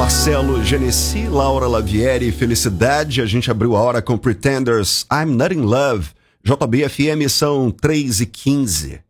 Marcelo Genesi, Laura Lavieri, Felicidade. A gente abriu a hora com Pretenders, I'm Not In Love. JBFM são 3h15.